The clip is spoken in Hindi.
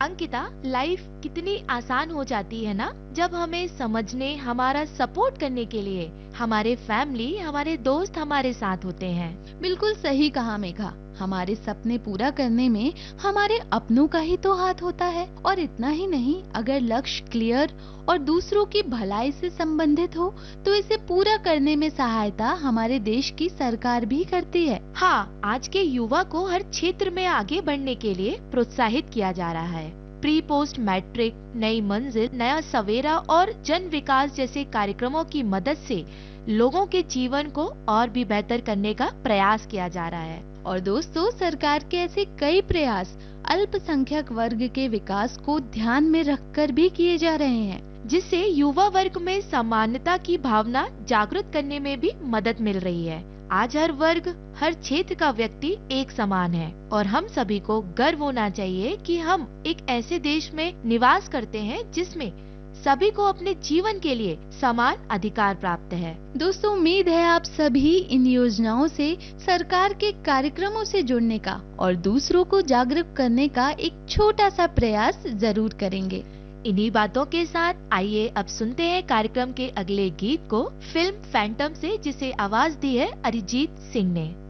अंकिता, लाइफ कितनी आसान हो जाती है ना जब हमें समझने, हमारा सपोर्ट करने के लिए हमारे फैमिली, हमारे दोस्त हमारे साथ होते हैं। बिल्कुल सही कहा मेघा। हमारे सपने पूरा करने में हमारे अपनों का ही तो हाथ होता है। और इतना ही नहीं, अगर लक्ष्य क्लियर और दूसरों की भलाई से संबंधित हो तो इसे पूरा करने में सहायता हमारे देश की सरकार भी करती है। हाँ, आज के युवा को हर क्षेत्र में आगे बढ़ने के लिए प्रोत्साहित किया जा रहा है। प्री पोस्ट मैट्रिक, नई मंजिल, नया सवेरा और जन विकास जैसे कार्यक्रमों की मदद से लोगों के जीवन को और भी बेहतर करने का प्रयास किया जा रहा है। और दोस्तों, सरकार के ऐसे कई प्रयास अल्पसंख्यक वर्ग के विकास को ध्यान में रखकर भी किए जा रहे हैं, जिससे युवा वर्ग में समानता की भावना जागृत करने में भी मदद मिल रही है। आज हर वर्ग, हर क्षेत्र का व्यक्ति एक समान है और हम सभी को गर्व होना चाहिए कि हम एक ऐसे देश में निवास करते हैं जिसमें सभी को अपने जीवन के लिए समान अधिकार प्राप्त है। दोस्तों, उम्मीद है आप सभी इन योजनाओं से, सरकार के कार्यक्रमों से जुड़ने का और दूसरों को जागरूक करने का एक छोटा सा प्रयास जरूर करेंगे। इन्हीं बातों के साथ आइए अब सुनते हैं कार्यक्रम के अगले गीत को, फिल्म फैंटम से, जिसे आवाज दी है अरिजीत सिंह ने।